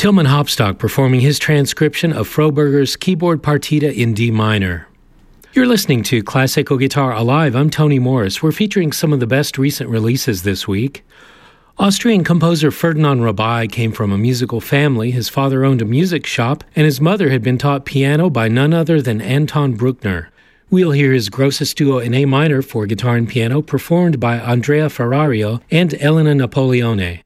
Tilman Hopstock performing his transcription of Froberger's keyboard partita in D minor. You're listening to Classical Guitar Alive. I'm Tony Morris. We're featuring some of the best recent releases this week. Austrian composer Ferdinand Rabai came from a musical family. His father owned a music shop, and his mother had been taught piano by none other than Anton Bruckner. We'll hear his Grosses Duo in A minor for guitar and piano, performed by Andrea Ferrario and Elena Napoleone.